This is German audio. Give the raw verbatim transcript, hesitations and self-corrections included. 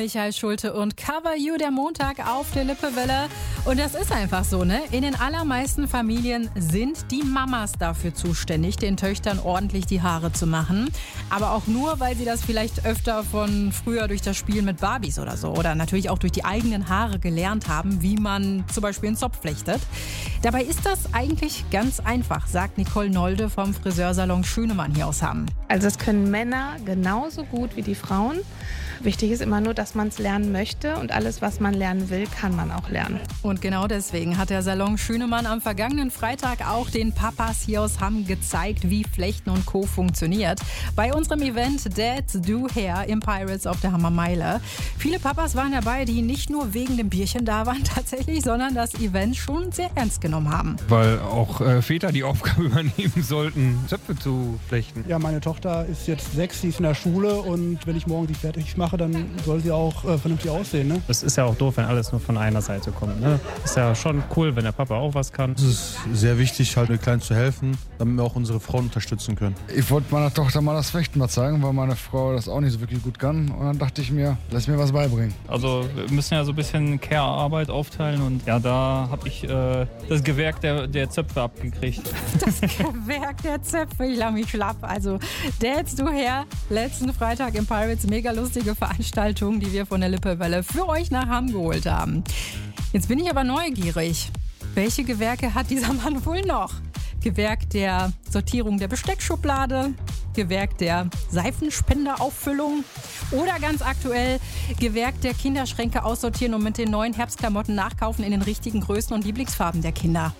Michael Schulte und Cover You, der Montag auf der Lippewelle. Und das ist einfach so, ne? In den allermeisten Familien sind die Mamas dafür zuständig, den Töchtern ordentlich die Haare zu machen. Aber auch nur, weil sie das vielleicht öfter von früher durch das Spielen mit Barbies oder so oder natürlich auch durch die eigenen Haare gelernt haben, wie man zum Beispiel einen Zopf flechtet. Dabei ist das eigentlich ganz einfach, sagt Nicole Nolde vom Friseursalon Schünemann hier aus Hamm. Also das können Männer genauso gut wie die Frauen. Wichtig ist immer nur, dass man es lernen möchte und alles, was man lernen will, kann man auch lernen. Und genau deswegen hat der Salon Schünemann am vergangenen Freitag auch den Papas hier aus Hamm gezeigt, wie Flechten und Co. funktioniert. Bei unserem Event Dads Do Hair im Pirates auf der Hammer Meile. Viele Papas waren dabei, die nicht nur wegen dem Bierchen da waren tatsächlich, sondern das Event schon sehr ernst genommen haben. Weil auch äh, Väter die Aufgabe übernehmen sollten, Zöpfe zu flechten. Ja, meine Tochter ist jetzt sechs, sie ist in der Schule und wenn ich morgen die fertig mache, dann soll sie auch äh, vernünftig aussehen. Ne? Es ist ja auch doof, wenn alles nur von einer Seite kommt. Ne? Ist ja schon cool, wenn der Papa auch was kann. Es ist sehr wichtig, halt den Kleinen zu helfen, damit wir auch unsere Frauen unterstützen können. Ich wollte meiner Tochter mal das Fechten mal zeigen, weil meine Frau das auch nicht so wirklich gut kann. Und dann dachte ich mir, lass mir was beibringen. Also wir müssen ja so ein bisschen Care-Arbeit aufteilen und ja, da habe ich äh, das Gewerk der, der Zöpfe abgekriegt. Das Gewerk der Zöpfe, ich lache mich schlapp. Also Dads Do Hair, letzten Freitag im Pirates, mega lustige Veranstaltung, die wir von der Lippewelle für euch nach Hamm geholt haben. Jetzt bin ich aber neugierig. Welche Gewerke hat dieser Mann wohl noch? Gewerk der Sortierung der Besteckschublade, Gewerk der Seifenspenderauffüllung oder ganz aktuell Gewerk der Kinderschränke aussortieren und mit den neuen Herbstklamotten nachkaufen in den richtigen Größen und Lieblingsfarben der Kinder.